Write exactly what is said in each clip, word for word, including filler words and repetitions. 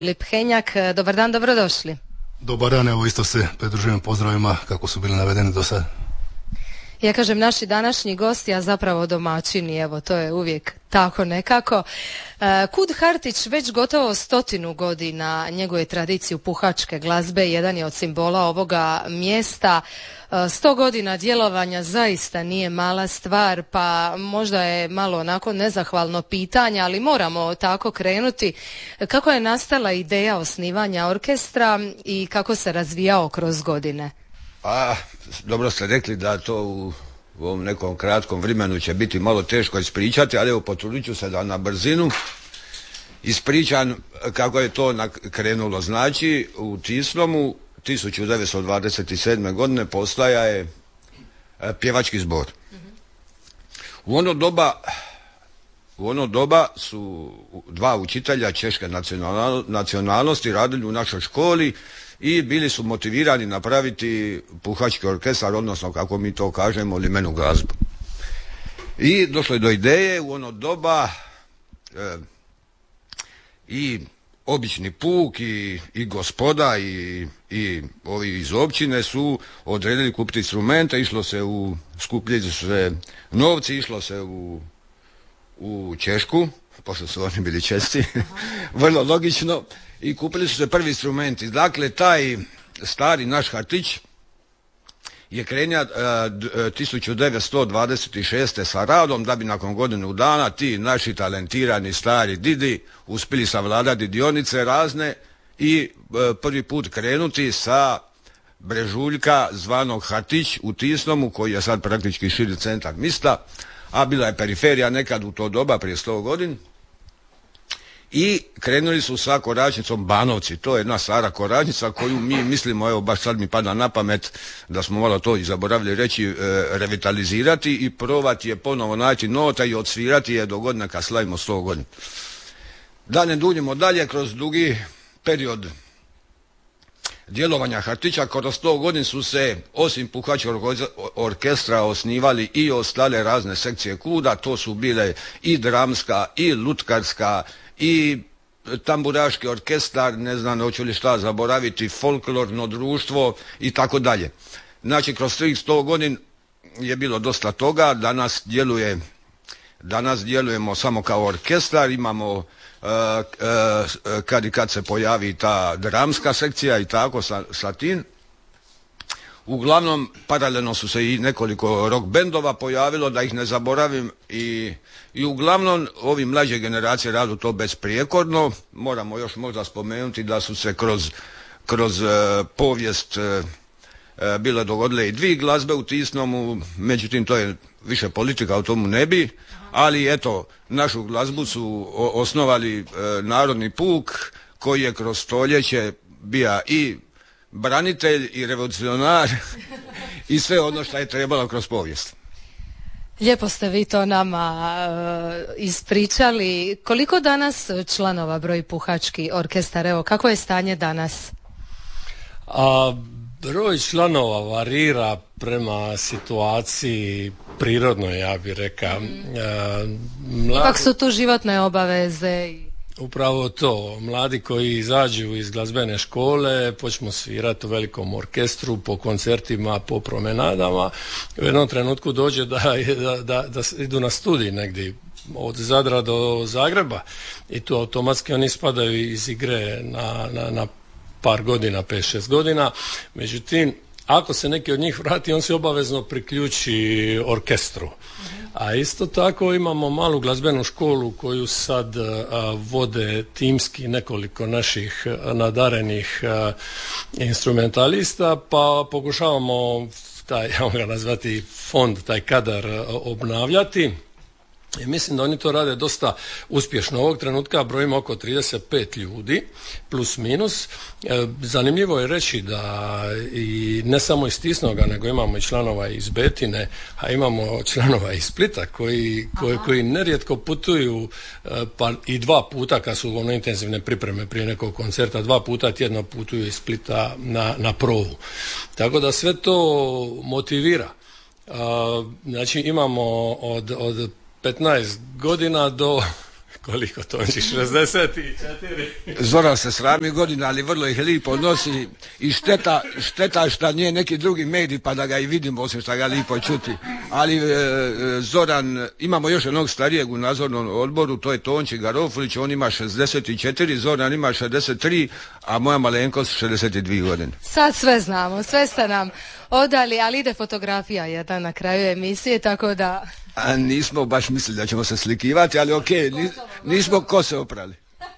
Filip Henjak, dobar dan, dobrodošli. Dobar dan, evo isto se pridružujem pozdravima kako su bili navedeni do sada. Ja kažem naši današnji gosti, a zapravo domaćini, evo to je uvijek tako nekako. Kud Hartić već gotovo stotinu godina njeguje tradiciju puhačke glazbe, jedan je od simbola ovoga mjesta. Sto godina djelovanja zaista nije mala stvar, pa možda je malo onako nezahvalno pitanje, ali moramo tako krenuti. Kako je nastala ideja osnivanja orkestra i kako se razvijao kroz godine? Pa, dobro ste rekli da to u, u ovom nekom kratkom vremenu će biti malo teško ispričati, ali evo potrudit ću se da na brzinu ispričam kako je to krenulo. Znači, u Tisnomu tisuću devetsto dvadeset sedme. godine postaja je pjevački zbor. U ono doba, u ono doba su dva učitelja češke nacional, nacionalnosti radili u našoj školi i bili su motivirani napraviti puhački orkestar, odnosno kako mi to kažemo, limenu glazbu. I došlo je do ideje u ono doba e, i obični puk i, i gospoda i, i ovi iz općine su odredili kupiti instrumente, išlo se u, skupljili su se novci, išlo se u, u Češku, pošto su oni bili Češci, vrlo logično, i kupili su se prvi instrumenti. Dakle, taj stari naš Hartić je krenja uh, tisuću devetsto dvadeset šeste. sa radom, da bi nakon godinu dana ti naši talentirani stari didi uspjeli savladati dionice razne i uh, prvi put krenuti sa brežuljka zvanog Hartić u Tisnomu, koji je sad praktički širi centar mista, a bila je periferija nekad u to doba prije sto godina. I krenuli su sa koračnicom Banovci. To je jedna stara koračnica koju mi mislimo, evo baš sad mi pada na pamet da smo malo to i zaboravili reći, e, revitalizirati i probati je ponovo naći nota i odsvirati je do godine kad slavimo sto godina. Da ne duljimo dalje, kroz dugi period djelovanja Hartića, kroz sto godina su se osim puhačkog orkestra osnivali i ostale razne sekcije kuda. To su bile i dramska i lutkarska i tamburaški orkestar, ne znam hoću li šta zaboraviti, folklorno društvo i tako dalje. Znači, kroz tih sto godina je bilo dosta toga. Danas djeluje, danas djelujemo samo kao orkestar, imamo uh, uh, kad i kad se pojavi ta dramska sekcija i tako sa, sa tim. Uglavnom, paralelno su se i nekoliko rock bendova pojavilo, da ih ne zaboravim, i, i uglavnom ovi mlađe generacije radu to besprijekorno. Moramo još možda spomenuti da su se kroz, kroz uh, povijest uh, uh, bile dogodile i dvije glazbe u Tisnomu, međutim to je više politika, o tomu ne bi, ali eto, našu glazbu su o, osnovali uh, Narodni puk, koji je kroz stoljeće bio i branitelj i revolucionar i sve ono što je trebalo kroz povijest. Lijepo ste vi to nama uh, ispričali. Koliko danas članova broji puhački orkestar? Evo, kako je stanje danas? A, broj članova varira prema situaciji prirodno, ja bih rekao. Mm. Mladi... Ipak su tu životne obaveze i... Upravo to, mladi koji izađu iz glazbene škole počnu svirati u velikom orkestru, po koncertima, po promenadama. U jednom trenutku dođe da, da, da, da idu na studij negdje od Zadra do Zagreba i tu automatski oni spadaju iz igre na, na, na par godina, pet šest godina. Međutim, ako se neki od njih vrati, on se obavezno priključi orkestru. A isto tako imamo malu glazbenu školu koju sad a, vode timski nekoliko naših nadarenih a, instrumentalista, pa pokušavamo taj, ja ga nazvati fond, taj kadar a, obnavljati. I mislim da oni to rade dosta uspješno. Ovog trenutka brojimo oko trideset pet ljudi, plus minus. E, zanimljivo je reći da i ne samo iz Tisnoga, nego imamo i članova iz Betine, a imamo članova iz Splita koji, koji, koji nerijetko putuju, pa i dva puta kad su ono intenzivne pripreme prije nekog koncerta, dva puta tjedno putuju iz Splita na, na provu. Tako da sve to motivira. A, znači imamo od, od petnaest godina do Koliko Tonči? šezdeset četiri Zoran se srami godina, ali vrlo ih lipo nosi i šteta, šteta šta nije neki drugi medij pa da ga i vidimo, osim šta ga lipo čuti. Ali e, Zoran, imamo još jednog starijeg u nadzornom odboru, to je Tonči Garofulić, on ima šezdeset četiri, Zoran ima šezdeset tri, a moja malenkost šezdeset dvije godine. Sad sve znamo, sve ste nam odali, ali ide fotografija jedna na kraju emisije, tako da... A nismo baš mislili da ćemo se slikivati, ali ok, nismo kose oprali.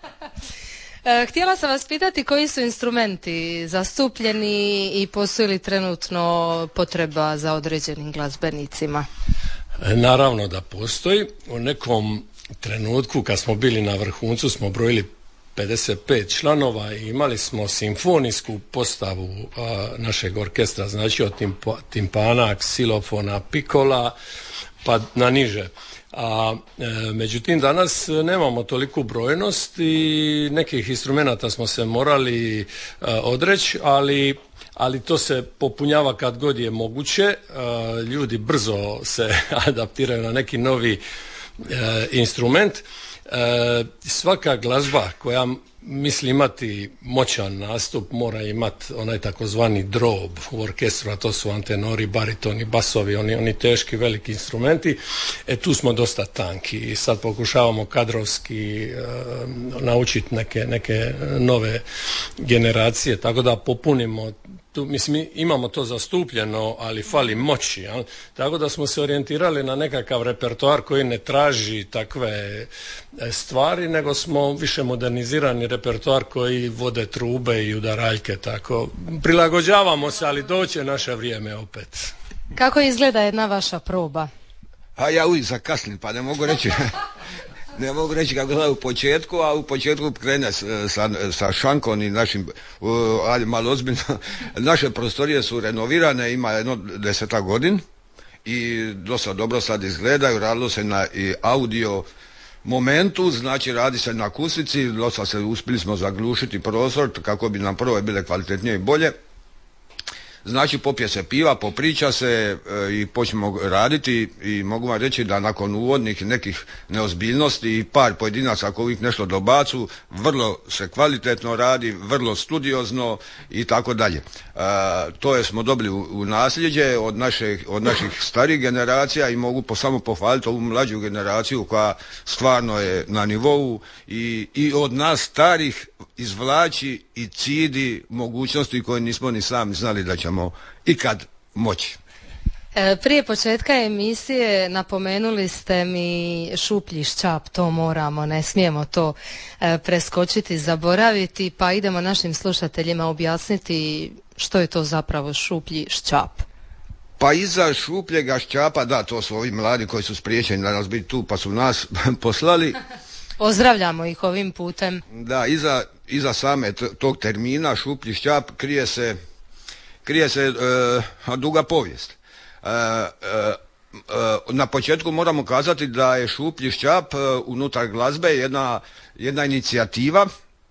Htjela sam vas pitati koji su instrumenti zastupljeni i postoji li trenutno potreba za određenim glazbenicima? Naravno da postoji. U nekom trenutku kad smo bili na vrhuncu smo brojili pedeset pet članova i imali smo simfonijsku postavu a, našeg orkestra, znači od timpa, timpana, ksilofona, pikola pa na niže. A e, međutim danas nemamo toliku brojnost i nekih instrumenata smo se morali e, odreći, ali ali to se popunjava kad god je moguće. E, ljudi brzo se adaptiraju na neki novi e, instrument. E, svaka glazba koja misli imati moćan nastup mora imati onaj takozvani drob u orkestru, a to su antenori, baritoni, basovi, oni, oni teški veliki instrumenti. E tu smo dosta tanki i sad pokušavamo kadrovski e, naučiti neke, neke nove generacije, tako da popunimo tu, mislim, imamo to zastupljeno, ali fali moći, jel? Tako da smo se orijentirali na nekakav repertoar koji ne traži takve stvari, nego smo više modernizirani repertoar koji vode trube i udaraljke, tako prilagođavamo se, ali doće naše vrijeme opet. Kako izgleda jedna vaša proba? A ja uvijek zakasnim, pa ne mogu reći... Ne mogu reći kako je u početku, a u početku krene sa, sa šankom i našim, ali malo ozbiljno, naše prostorije su renovirane, ima jedno deseta godin i dosta dobro sad izgledaju, radilo se na i audio momentu, znači radi se na akustici, dosta se uspjeli smo zaglušiti prostor kako bi nam prvo bile kvalitetnije i bolje. Znači popije se piva, popriča se e, i počnemo raditi i mogu vam reći da nakon uvodnih nekih neozbiljnosti i par pojedinaca ako uvijek nešto dobacu, vrlo se kvalitetno radi, vrlo studiozno i tako dalje. To je smo dobili u, u nasljeđe od, naše, od naših starih generacija i mogu po, samo pohvaliti ovu mlađu generaciju koja stvarno je na nivou i, i od nas starih izvlači i cidi mogućnosti koje nismo ni sami znali da ćemo ikad moći. E, prije početka emisije napomenuli ste mi šuplji ščap, to moramo, ne smijemo to e, preskočiti, zaboraviti, pa idemo našim slušateljima objasniti što je to zapravo šuplji ščap. Pa iza šupljega ščapa, da, to su ovi mladi koji su spriječeni danas biti tu pa su nas poslali. Pozdravljamo ih ovim putem. Da, iza, iza same t- tog termina šuplji ščap krije se, krije se e, duga povijest. E, e, e, na početku moramo kazati da je šuplji ščap e, unutar glazbe jedna, jedna inicijativa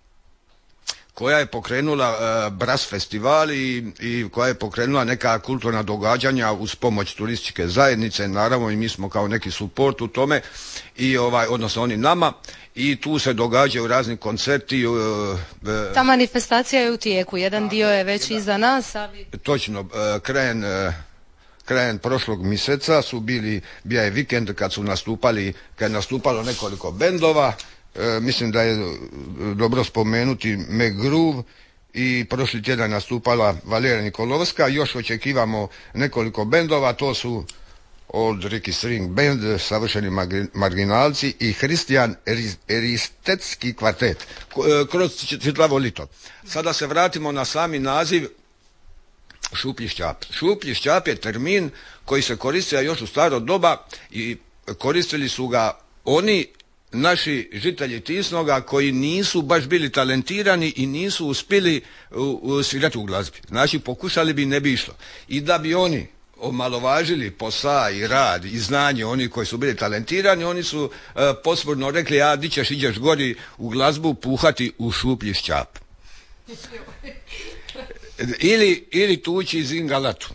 koja je pokrenula e, Brass festival i, i koja je pokrenula neka kulturna događanja uz pomoć turističke zajednice, naravno i mi smo kao neki suport u tome, i ovaj, odnosno oni nama, i tu se događaju razni koncerti. E, e, Ta manifestacija je u tijeku, jedan dio je već jedan, iza nas. Ali... Točno, e, krajem, e, krajem prošlog mjeseca su bili, bio je vikend kad su nastupali, kad je nastupalo nekoliko bendova. E, mislim da je dobro spomenuti McGroove i prošli tjedan nastupala Valerija Nikolovska. Još očekivamo nekoliko bendova, to su Old Ricky String Band, Savršeni marginalci i Hristijan Eristetski kvartet kroz čitavo lito. Sada se vratimo na sami naziv šuplji ščap. Šuplji ščap je termin koji se koristio još u staro doba i koristili su ga oni naši žitelji Tisnoga koji nisu baš bili talentirani i nisu uspjeli svirati u glazbi. Znači pokušali bi, ne bi išlo. I da bi oni omalovažili posao i rad i znanje oni koji su bili talentirani, oni su uh, posprdno rekli, a di ćeš, iđeš gori u glazbu puhati u šuplji ščap. ili, ili tući iz Ingalatu.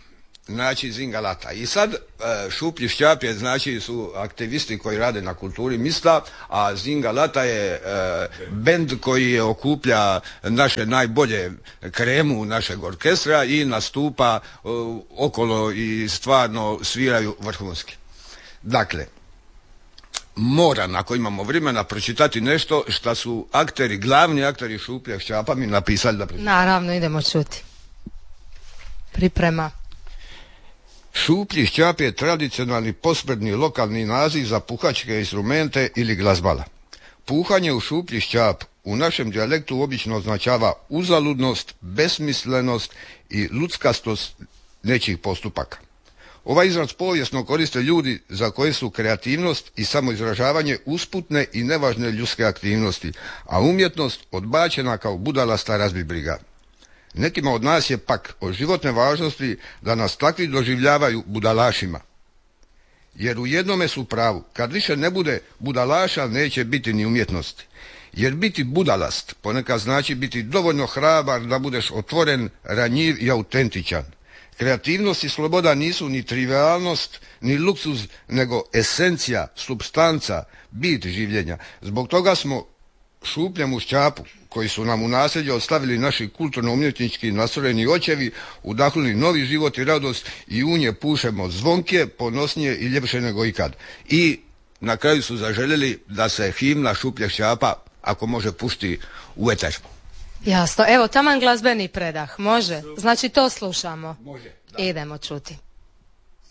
znači Zingalata. I sad Šuplji Šćapje znači su aktivisti koji rade na kulturi misla, a Zingalata je bend koji okuplja naše najbolje kremu našeg orkestra i nastupa okolo i stvarno sviraju vrhunski. Dakle, moram, ako imamo vremena, pročitati nešto što su akteri, glavni akteri Šupljeg Šćapa mi napisali da pročitati. Naravno, idemo čuti. Priprema. Šuplji Šćap je tradicionalni pospredni lokalni naziv za puhačke instrumente ili glazbala. Puhanje u šuplji šćap u našem dijalektu obično označava uzaludnost, besmislenost i luckastost nečijih postupaka. Ovaj izraz povijesno koriste ljudi za koje su kreativnost i samoizražavanje usputne i nevažne ljudske aktivnosti, a umjetnost odbačena kao budalasta razbibriga. Nekima od nas je pak od životne važnosti da nas takvi doživljavaju budalašima. Jer u jednome su pravu, kad više ne bude budalaša, neće biti ni umjetnosti. Jer biti budalast ponekad znači biti dovoljno hrabar da budeš otvoren, ranjiv i autentičan. Kreativnost i sloboda nisu ni trivialnost, ni luksuz, nego esencija, supstanca, bit življenja. Zbog toga smo Šupljemu Šćapu, koji su nam u nasljeđe ostavili naši kulturno-umjetnički nastrojeni očevi, udahnuli novi život i radost i u nje pušemo zvonke, ponosnije i ljepše nego ikad. I na kraju su zaželjeli da se himna Šupljeg Šćapa, ako može, pušti u eter. Jasno, evo taman glazbeni predah, može? Znači to slušamo. Može. Idemo čuti.